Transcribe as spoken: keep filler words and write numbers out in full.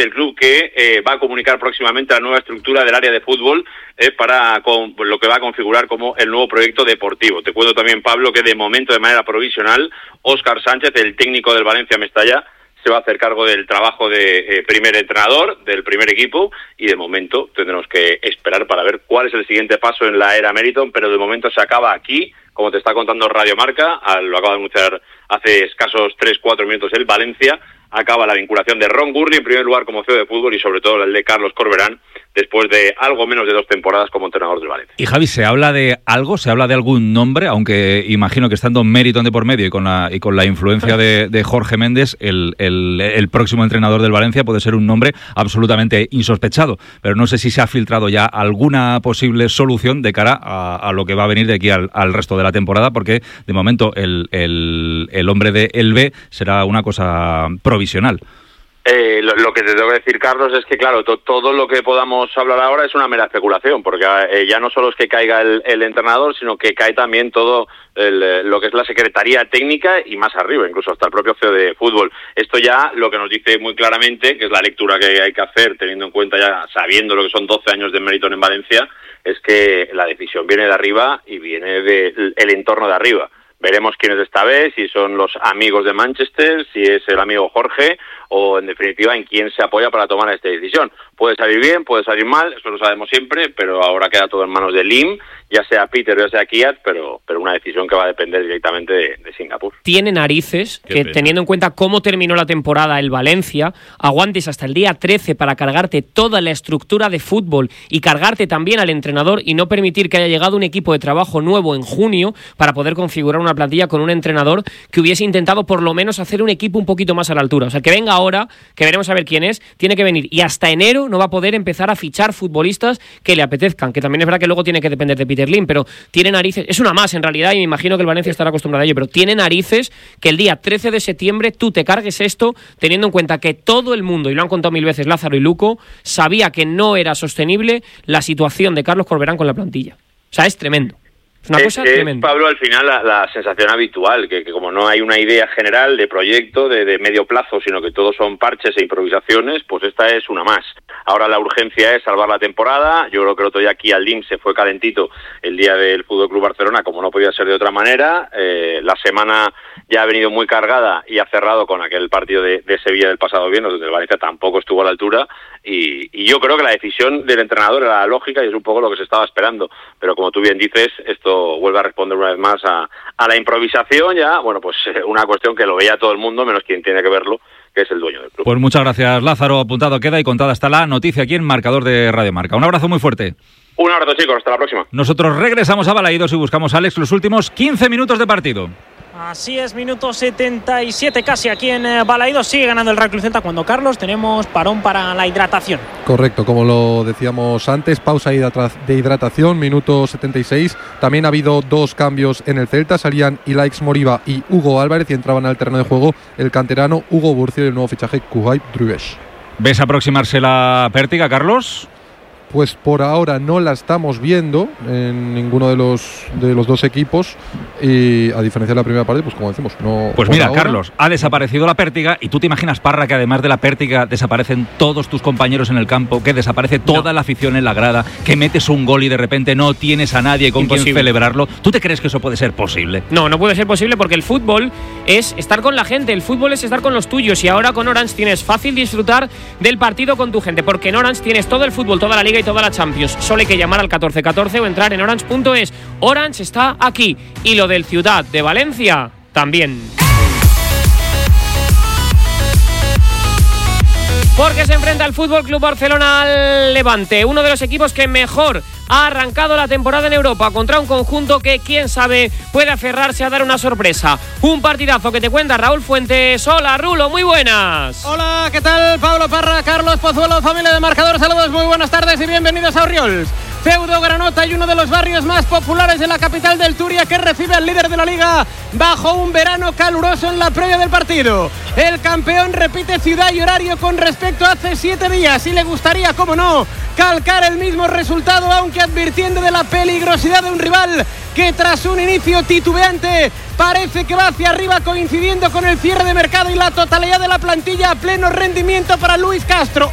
el club que eh, va a comunicar próximamente la nueva estructura del área de fútbol eh, para con, lo que va a configurar como el nuevo proyecto deportivo. Te cuento también, Pablo, que de momento, de manera provisional, Óscar Sánchez, el técnico del Valencia Mestalla, se va a hacer cargo del trabajo de eh, primer entrenador del primer equipo, y de momento tendremos que esperar para ver cuál es el siguiente paso en la era Meriton, pero de momento se acaba aquí, como te está contando Radio Marca, lo acaba de anunciar hace escasos tres cuatro minutos el Valencia. Acaba la vinculación de Ron Gurley en primer lugar como C E O de fútbol y sobre todo el de Carlos Corberán después de algo menos de dos temporadas como entrenador del Valencia. Y Javi, ¿se habla de algo? ¿Se habla de algún nombre? Aunque imagino que estando Meriton de por medio y con la, y con la influencia de, de Jorge Méndez, el, el, el próximo entrenador del Valencia puede ser un nombre absolutamente insospechado. Pero no sé si se ha filtrado ya alguna posible solución de cara a, a lo que va a venir de aquí al, al resto de la temporada, porque de momento el, el, el hombre de El B será una cosa provisional. Eh, lo, lo que te tengo que decir, Carlos, es que claro, to, todo lo que podamos hablar ahora es una mera especulación, porque eh, ya no solo es que caiga el, el entrenador, sino que cae también todo el, lo que es la secretaría técnica y más arriba, incluso hasta el propio C E O de fútbol. Esto ya lo que nos dice muy claramente, que es la lectura que hay que hacer, teniendo en cuenta ya, sabiendo lo que son doce años de Meriton en Valencia, es que la decisión viene de arriba y viene del el entorno de arriba. Veremos quién es esta vez, si son los amigos de Manchester, si es el amigo Jorge, o en definitiva en quién se apoya para tomar esta decisión. Puede salir bien, puede salir mal, eso lo sabemos siempre, pero ahora queda todo en manos de Lim, ya sea Peter o ya sea Kiat, pero, pero una decisión que va a depender directamente de, de Singapur. Tiene narices Qué que, pena. teniendo en cuenta cómo terminó la temporada el Valencia, aguantes hasta el día trece para cargarte toda la estructura de fútbol y cargarte también al entrenador y no permitir que haya llegado un equipo de trabajo nuevo en junio para poder configurar una plantilla con un entrenador que hubiese intentado por lo menos hacer un equipo un poquito más a la altura. O sea, que venga ahora, que veremos a ver quién es, tiene que venir y hasta enero no va a poder empezar a fichar futbolistas que le apetezcan, que también es verdad que luego tiene que depender de Peter Lim, pero tiene narices, es una más en realidad y me imagino que el Valencia estará acostumbrado a ello, pero tiene narices que el día trece de septiembre tú te cargues esto teniendo en cuenta que todo el mundo, y lo han contado mil veces Lázaro y Luco, sabía que no era sostenible la situación de Carlos Corberán con la plantilla. O sea, es tremendo. Es una es, cosa es, tremenda. Pablo, al final la, la sensación habitual, que, que como no hay una idea general de proyecto de, de medio plazo, sino que todos son parches e improvisaciones, pues esta es una más. Ahora la urgencia es salvar la temporada. Yo creo que el otro día aquí al Lim se fue calentito el día del Fútbol Club Barcelona, como no podía ser de otra manera. Eh, la semana ya ha venido muy cargada y ha cerrado con aquel partido de, de Sevilla del pasado viernes, donde el Valencia tampoco estuvo a la altura. Y, y yo creo que la decisión del entrenador era la lógica y es un poco lo que se estaba esperando. Pero como tú bien dices, esto vuelve a responder una vez más a, a la improvisación ya, bueno, pues una cuestión que lo veía todo el mundo, menos quien tiene que verlo, que es el dueño del club. Pues muchas gracias, Lázaro. Apuntado queda y contada está la noticia aquí en Marcador de Radio Marca. Un abrazo muy fuerte. Un abrazo, chicos, hasta la próxima. Nosotros regresamos a Balaídos y buscamos a Alex los últimos quince minutos de partido. Así es, minuto setenta y siete casi aquí en eh, Balaídos. Sigue ganando el Real Club Celta cuando, Carlos, tenemos parón para la hidratación. Correcto, como lo decíamos antes, pausa de hidratación, minuto setenta y seis. También ha habido dos cambios en el Celta. Salían Ilaix Moriba y Hugo Álvarez y entraban al terreno de juego el canterano Hugo Burcio y el nuevo fichaje Kuhai Druesh. ¿Ves aproximarse la pértiga, Carlos? Pues por ahora no la estamos viendo en ninguno de los de los dos equipos y a diferencia de la primera parte, pues como decimos, no. Pues mira, ahora, Carlos, ha desaparecido la pértiga y tú te imaginas, Parra, que además de la pértiga desaparecen todos tus compañeros en el campo, que desaparece toda no. la afición en la grada, que metes un gol y de repente no tienes a nadie con Imposible. quien celebrarlo. ¿Tú te crees que eso puede ser posible? No, no puede ser posible porque el fútbol es estar con la gente, el fútbol es estar con los tuyos y ahora con Orange tienes fácil disfrutar del partido con tu gente, porque en Orange tienes todo el fútbol, toda la liga y toda la Champions. Solo hay que llamar al catorce catorce o entrar en orange punto es. Orange está aquí y lo del Ciudad de Valencia también. Porque se enfrenta el Fútbol Club Barcelona al Levante, uno de los equipos que mejor ha arrancado la temporada en Europa, contra un conjunto que, quién sabe, puede aferrarse a dar una sorpresa. Un partidazo que te cuenta Raúl Fuentes. Hola, Rulo, muy buenas. Hola, ¿qué tal? Pablo Parra, Carlos Pozuelo, familia de Marcador, saludos, muy buenas tardes y bienvenidos a Orriols. Feudo Granota y uno de los barrios más populares de la capital del Turia, que recibe al líder de la liga bajo un verano caluroso en la previa del partido. El campeón repite ciudad y horario con respecto a hace siete días y le gustaría, como no, calcar el mismo resultado, aunque advirtiendo de la peligrosidad de un rival que tras un inicio titubeante parece que va hacia arriba, coincidiendo con el cierre de mercado y la totalidad de la plantilla a pleno rendimiento para Luis Castro.